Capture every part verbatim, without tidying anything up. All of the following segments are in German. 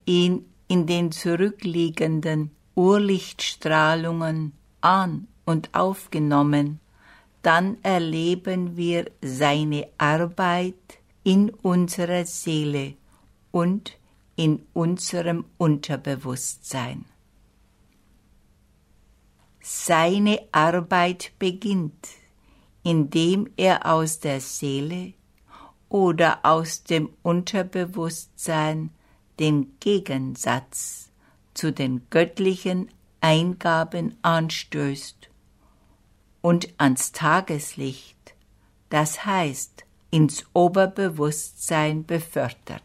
ihn in den zurückliegenden Urlichtstrahlungen an und aufgenommen, dann erleben wir seine Arbeit in unserer Seele und in unserem Unterbewusstsein. Seine Arbeit beginnt, indem er aus der Seele oder aus dem Unterbewusstsein den Gegensatz zu den göttlichen Eingaben anstößt und ans Tageslicht, das heißt ins Oberbewusstsein befördert.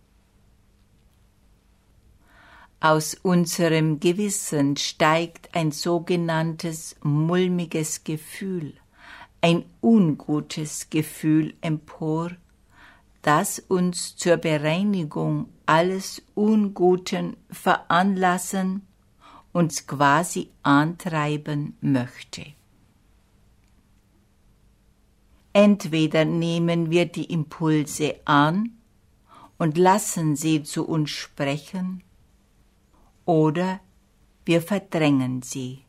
Aus unserem Gewissen steigt ein sogenanntes mulmiges Gefühl, ein ungutes Gefühl empor, das uns zur Bereinigung alles Unguten veranlassen, uns quasi antreiben möchte. Entweder nehmen wir die Impulse an und lassen sie zu uns sprechen, oder wir verdrängen sie.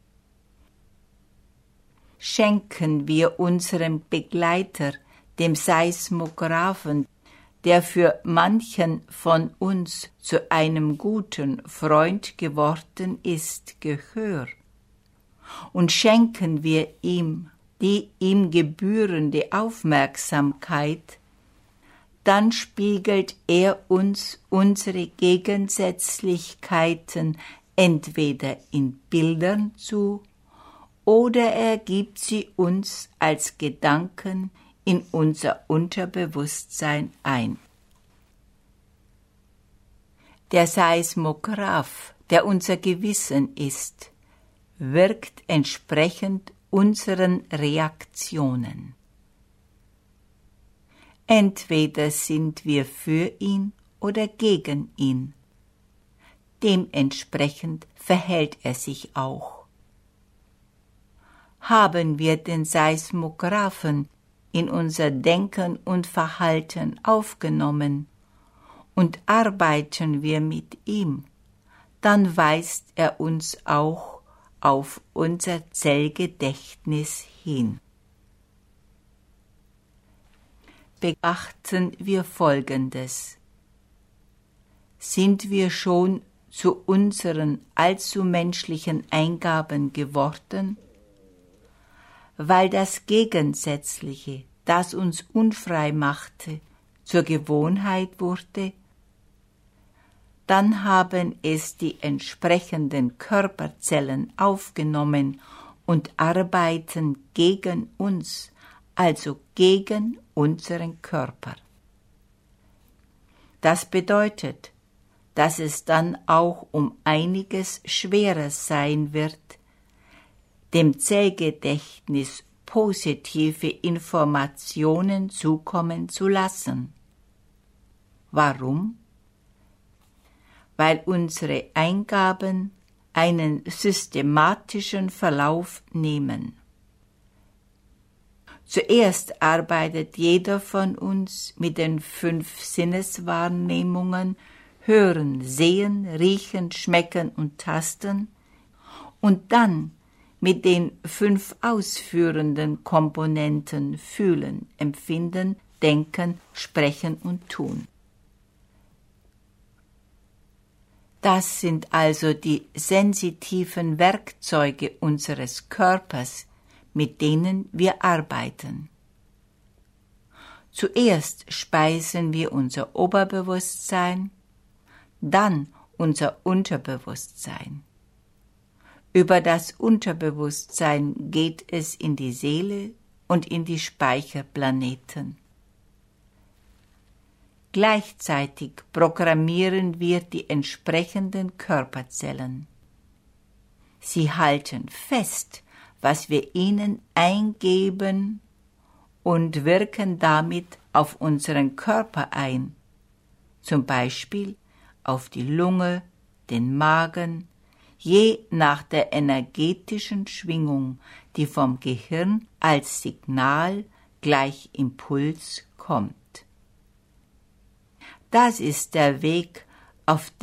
Schenken wir unserem Begleiter, dem Seismographen, der für manchen von uns zu einem guten Freund geworden ist, Gehör, und schenken wir ihm die ihm gebührende Aufmerksamkeit, dann spiegelt er uns unsere Gegensätzlichkeiten entweder in Bildern zu oder er gibt sie uns als Gedanken in unser Unterbewusstsein ein. Der Seismograph, der unser Gewissen ist, wirkt entsprechend unseren Reaktionen. Entweder sind wir für ihn oder gegen ihn. Dementsprechend verhält er sich auch. Haben wir den Seismographen in unser Denken und Verhalten aufgenommen und arbeiten wir mit ihm, dann weist er uns auch auf unser Zellgedächtnis hin. Beachten wir Folgendes. Sind wir schon zu unseren allzu menschlichen Eingaben geworden? Weil das Gegensätzliche, das uns unfrei machte, zur Gewohnheit wurde, dann haben es die entsprechenden Körperzellen aufgenommen und arbeiten gegen uns, also gegen unseren Körper. Das bedeutet, dass es dann auch um einiges schwerer sein wird, dem Zellgedächtnis positive Informationen zukommen zu lassen. Warum? Weil unsere Eingaben einen systematischen Verlauf nehmen. Zuerst arbeitet jeder von uns mit den fünf Sinneswahrnehmungen, Hören, Sehen, Riechen, Schmecken und Tasten, und dann mit den fünf ausführenden Komponenten Fühlen, Empfinden, Denken, Sprechen und Tun. Das sind also die sensitiven Werkzeuge unseres Körpers, mit denen wir arbeiten. Zuerst speisen wir unser Oberbewusstsein, dann unser Unterbewusstsein. Über das Unterbewusstsein geht es in die Seele und in die Speicherplaneten. Gleichzeitig programmieren wir die entsprechenden Körperzellen. Sie halten fest, was wir ihnen eingeben und wirken damit auf unseren Körper ein, zum Beispiel auf die Lunge, den Magen, je nach der energetischen Schwingung, die vom Gehirn als Signal gleich Impuls kommt. Das ist der Weg auf